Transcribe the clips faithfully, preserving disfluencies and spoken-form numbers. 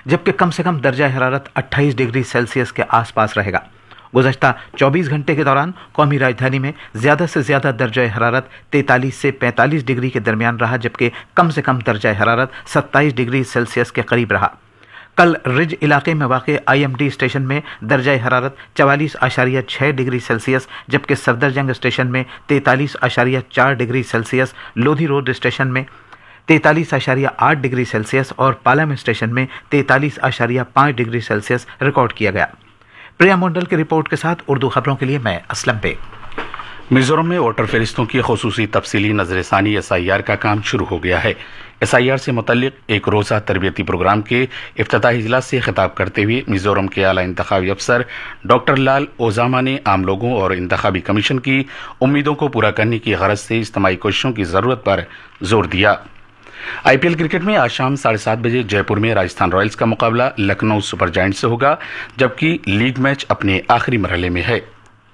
जबकि कम से कम दर्जा हरारत अट्ठाईस डिग्री सेल्सियस के आसपास रहेगा। गुज़श्ता चौबीस घंटे के दौरान कौमी राजधानी में ज़्यादा से ज़्यादा दर्जा हरारत तैंतालीस से पैंतालीस डिग्री के दरमियान रहा, जबकि कम से कम दर्जा हरारत सत्ताईस डिग्री सेल्सियस के करीब रहा। कल रिज इलाके में वाक़े आई एम डी स्टेशन में दर्जा हरारत चवालीस आशारिया छः डिग्री सेल्सियस, जबकि सफदरजंग स्टेशन में तैंतालीस आशारिया चार degree Celsius, Lodhi road station में तैंतालीस आशारिया आठ डिग्री सेल्सियस और पालम स्टेशन में तैंतालीस आशारिया पाँच डिग्री सेल्सियस रिकॉर्ड किया गया। प्रिया मंडल की रिपोर्ट के साथ उर्दू खबरों के लिए मैं असलम बेग। मिजोरम में वोटर फहरिस्तों की खुसूसी तफसीली नजरसानी एस आई आर का काम शुरू हो गया है। एस आई आर से मुतल्लिक एक रोज़ा तरबियती प्रोग्राम के इफ्तिताही इजलास से खिताब करते हुए मिजोरम के आला इंतखाबी अफसर डॉक्टर लाल ओजामा ने आम लोगों और इंतखाबी कमीशन की उम्मीदों को पूरा करने की गरज से इज्तिमाई कोशिशों की ज़रूरत पर जोर दिया। आई पी एल क्रिकेट में आज शाम साढ़े सात बजे जयपुर में राजस्थान रॉयल्स का मुकाबला लखनऊ सुपर जायंट्स से होगा, जबकि लीग मैच अपने आखिरी मरहले में है।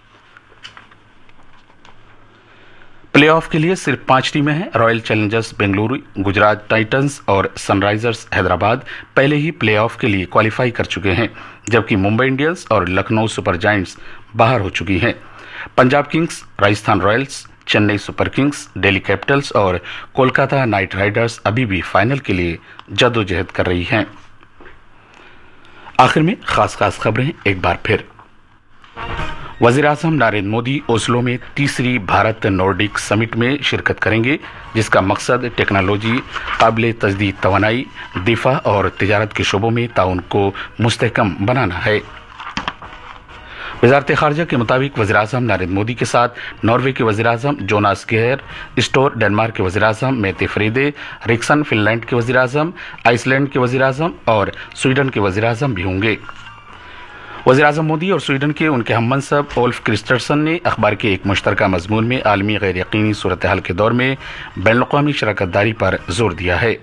प्लेऑफ के लिए सिर्फ पांच टीमें हैं। Royal Challengers Bengaluru, Gujarat Titans और सनराइजर्स हैदराबाद पहले ही प्लेऑफ के लिए क्वालिफाई कर चुके हैं, जबकि मुंबई इंडियंस और लखनऊ सुपर जायंट्स बाहर हो चुकी हैं। Punjab Kings, Rajasthan Royals, Chennai super Kings, Delhi Capitals और कोलकाता नाइट राइडर्स अभी भी फाइनल के लिए जद्दोजहद कर रही हैं। आखिर में खास खास खबरें एक बार फिर। वज़ीर-ए-आज़म नरेंद्र मोदी ओस्लो में तीसरी भारत नॉर्डिक समिट में शिरकत करेंगे, जिसका मकसद टेक्नोलॉजी, काबिल तजदीद तवानाई, दिफा और तिजारत के शोबों में ताउन को मुस्तहकम बनाना है। वज़ारत ख़ारजा के मुताबिक वज़ीर-ए-आज़म नरेंद्र मोदी के साथ नॉर्वे के वज़ीर-ए-आज़म जोनास गेयर स्टोर, डेनमार्क के वज़ीर-ए-आज़म मेते फ्रेदे रिक्सन, फिनलैंड के वज़ीर-ए-आज़म, आइसलैंड के वज़ीर-ए-आज़म और स्वीडन के वज़ीर-ए-आज़म भी होंगे। वज़ीर-ए-आज़म मोदी और स्वीडन के उनके हममनसब ओल्फ क्रिस्टर्सन ने अखबार के एक मुश्तरका मजमून में आलमी गैर यकीनी सूरत हाल के दौर में बैनुल-अक़वामी शराकतदारी पर जोर दिया है।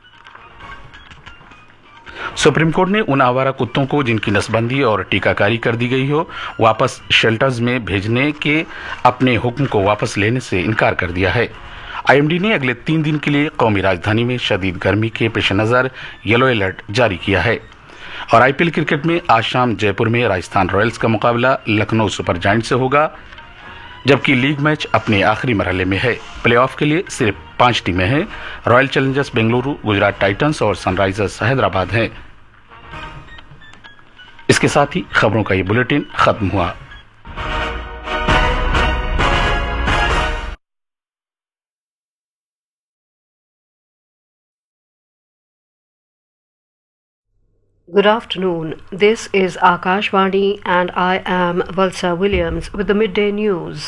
सुप्रीम कोर्ट ने उन आवारा कुत्तों को जिनकी नसबंदी और टीकाकारी कर दी गई हो वापस शेल्टर्स में भेजने के अपने हुक्म को वापस लेने से इनकार कर दिया है। आई एम डी ने अगले तीन दिन के लिए कौमी राजधानी में शदीद गर्मी के पेश नज़र येलो अलर्ट जारी किया है। और आई पी एल क्रिकेट में आज शाम जयपुर में राजस्थान रॉयल्स का मुकाबला लखनऊ सुपर जायंट्स से होगा, जबकि लीग मैच अपने आखिरी मरहले में है। प्लेऑफ के लिए सिर्फ पांच टीमें हैं। Royal Challengers Bengaluru, Gujarat Titans और सनराइजर्स हैदराबाद हैं। इसके साथ ही खबरों का ये बुलेटिन खत्म हुआ। Good afternoon. This is Akashvani and I am Valsa Williams with the midday news.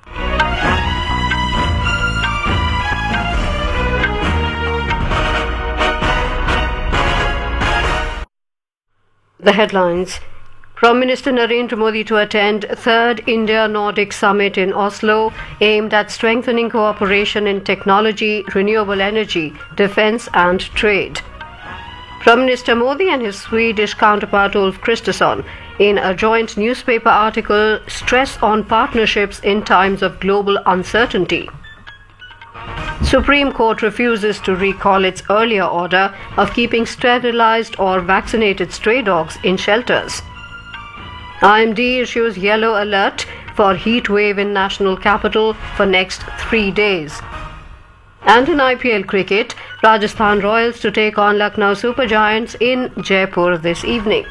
The headlines. Prime Minister Narendra Modi to attend third India-Nordic Summit in Oslo aimed at strengthening cooperation in technology, renewable energy, defence and trade. Prime Minister Modi and his Swedish counterpart Ulf Kristersson in a joint newspaper article stress on partnerships in times of global uncertainty. Supreme Court refuses to recall its earlier order of keeping sterilized or vaccinated stray dogs in shelters. I M D issues yellow alert for heat wave in national capital for next three days. And in I P L cricket, Rajasthan Royals to take on Lucknow Super Giants in Jaipur this evening.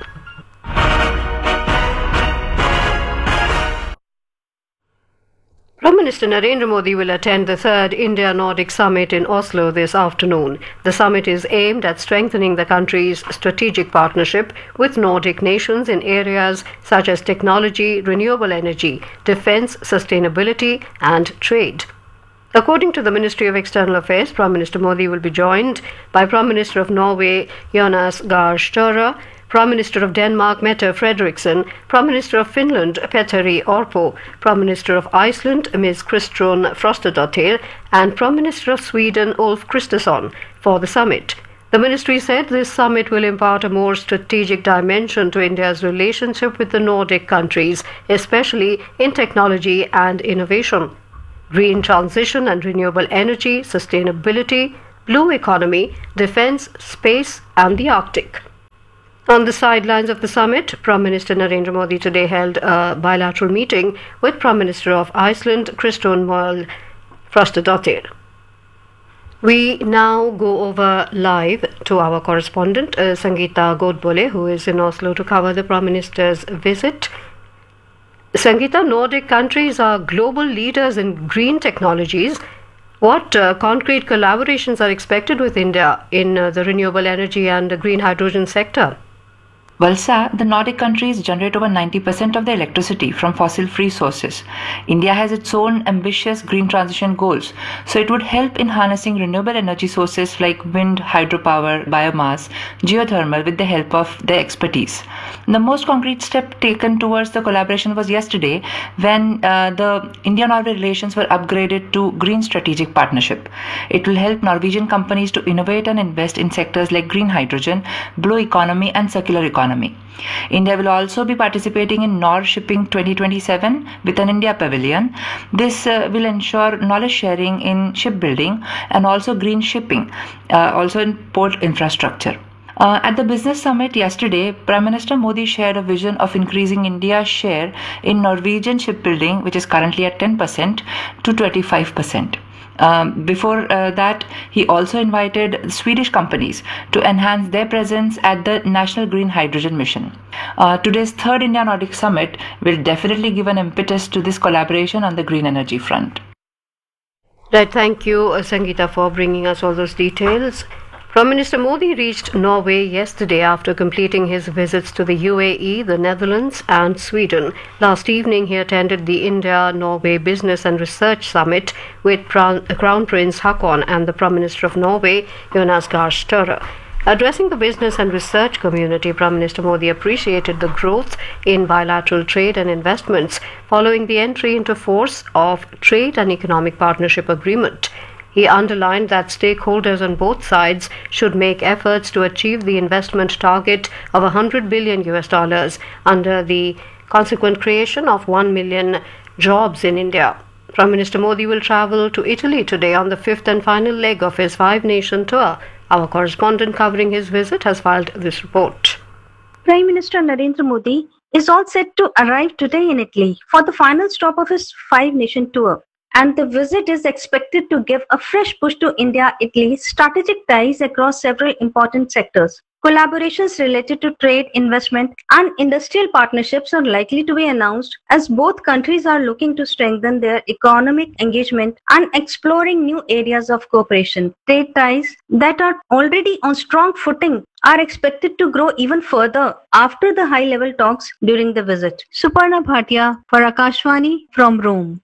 Prime Minister Narendra Modi will attend the third India-Nordic Summit in Oslo this afternoon. The summit is aimed at strengthening the country's strategic partnership with Nordic nations in areas such as technology, renewable energy, defence, sustainability and trade. According to the Ministry of External Affairs, Prime Minister Modi will be joined by Prime Minister of Norway Jonas Gahr Støre, Prime Minister of Denmark Mette Frederiksen, Prime Minister of Finland Petteri Orpo, Prime Minister of Iceland Miz Kristrún Frostadóttir and Prime Minister of Sweden Ulf Kristersson for the summit. The ministry said this summit will impart a more strategic dimension to India's relationship with the Nordic countries, especially in technology and innovation, green transition and renewable energy, sustainability, blue economy, defence, space and the Arctic. On the sidelines of the summit, Prime Minister Narendra Modi today held a bilateral meeting with Prime Minister of Iceland, Kristján Mál Frostadóttir. We now go over live to our correspondent, uh, Sangeeta Godbole, who is in Oslo to cover the Prime Minister's visit. Sangeeta, Nordic countries are global leaders in green technologies. What uh, concrete collaborations are expected with India in uh, the renewable energy and the green hydrogen sector? Well, sir, the Nordic countries generate over ninety percent of their electricity from fossil-free sources. India has its own ambitious green transition goals, so it would help in harnessing renewable energy sources like wind, hydropower, biomass, geothermal with the help of their expertise. The most concrete step taken towards the collaboration was yesterday when uh, the India-Norway relations were upgraded to Green Strategic Partnership. It will help Norwegian companies to innovate and invest in sectors like green hydrogen, blue economy and circular economy. India will also be participating in Nor Shipping twenty twenty-seven with an India pavilion. This uh, will ensure knowledge sharing in shipbuilding and also green shipping, uh, also in port infrastructure. Uh, at the business summit yesterday, Prime Minister Modi shared a vision of increasing India's share in Norwegian shipbuilding, which is currently at ten percent, to twenty-five percent. Um, before uh, that, he also invited Swedish companies to enhance their presence at the National Green Hydrogen Mission. Uh, today's third India-Nordic Summit will definitely give an impetus to this collaboration on the green energy front. Right, thank you, uh, Sangeeta, for bringing us all those details. Prime Minister Modi reached Norway yesterday after completing his visits to the U A E, the Netherlands and Sweden. Last evening he attended the India-Norway Business and Research Summit with Crown Prince Haakon and the Prime Minister of Norway, Jonas Gahr Støre. Addressing the business and research community, Prime Minister Modi appreciated the growth in bilateral trade and investments following the entry into force of Trade and Economic Partnership Agreement. He underlined that stakeholders on both sides should make efforts to achieve the investment target of one hundred billion U S dollars under the consequent creation of one million jobs in India. Prime Minister Modi will travel to Italy today on the fifth and final leg of his five-nation tour. Our correspondent covering his visit has filed this report. Prime Minister Narendra Modi is all set to arrive today in Italy for the final stop of his five-nation tour. And the visit is expected to give a fresh push to India-Italy strategic ties across several important sectors. Collaborations related to trade, investment, and industrial partnerships are likely to be announced as both countries are looking to strengthen their economic engagement and exploring new areas of cooperation. Trade ties that are already on strong footing are expected to grow even further after the high-level talks during the visit. Suparna Bhatia for Akashvani from Rome.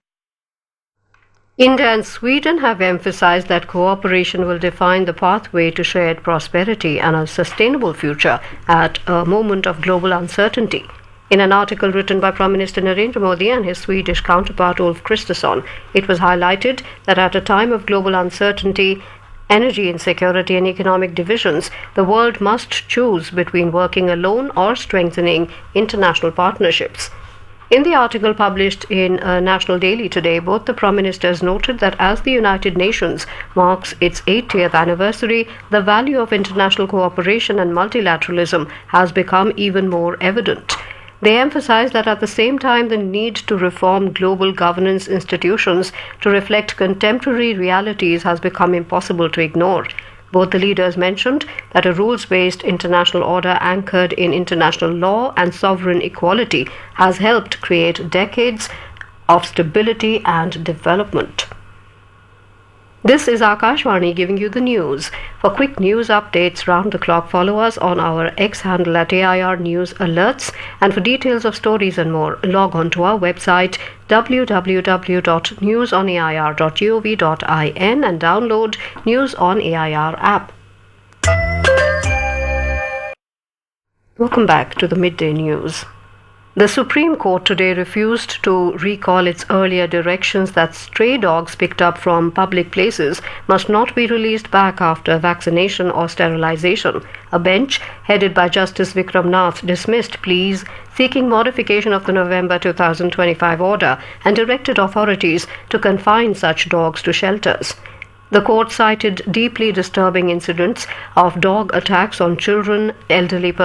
India and Sweden have emphasized that cooperation will define the pathway to shared prosperity and a sustainable future at a moment of global uncertainty. In an article written by Prime Minister Narendra Modi and his Swedish counterpart Ulf Kristersson, it was highlighted that at a time of global uncertainty, energy insecurity and economic divisions, the world must choose between working alone or strengthening international partnerships. In the article published in uh, National Daily today, both the Prime Ministers noted that as the United Nations marks its eightieth anniversary, the value of international cooperation and multilateralism has become even more evident. They emphasized that at the same time the need to reform global governance institutions to reflect contemporary realities has become impossible to ignore. Both the leaders mentioned that a rules-based international order anchored in international law and sovereign equality has helped create decades of stability and development. This is Akashvani giving you the news. For quick news updates round the clock, follow us on our X handle at A I R News Alerts. And for details of stories and more, log on to our website w w w dot news on a i r dot gov dot in and download News on A I R app. Welcome back to the midday news. The Supreme Court today refused to recall its earlier directions that stray dogs picked up from public places must not be released back after vaccination or sterilization. A bench headed by Justice Vikram Nath dismissed pleas seeking modification of the November two thousand twenty-five order and directed authorities to confine such dogs to shelters. The court cited deeply disturbing incidents of dog attacks on children, elderly persons,